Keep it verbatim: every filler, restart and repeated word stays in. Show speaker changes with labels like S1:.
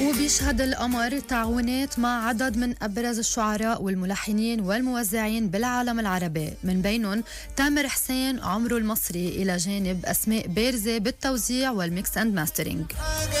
S1: وبيشهد القمر تعاونات مع عدد من أبرز الشعراء والملحنين والموزعين بالعالم العربي، من بينهم تامر حسين، عمرو المصري، إلى جانب أسماء بارزة بالتوزيع والميكس أند ماسترينج.